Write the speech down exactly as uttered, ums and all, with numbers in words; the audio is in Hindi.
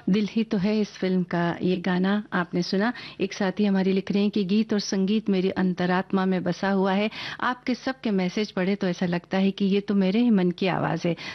दिल ही तो है इस फ़िल्म का ये गाना आपने सुना। एक साथी हमारी लिख रहे हैं कि गीत और संगीत मेरी अंतरात्मा में बसा हुआ है। आपके सबके मैसेज पढ़े तो ऐसा लगता है कि ये तो मेरे ही मन की आवाज़ है।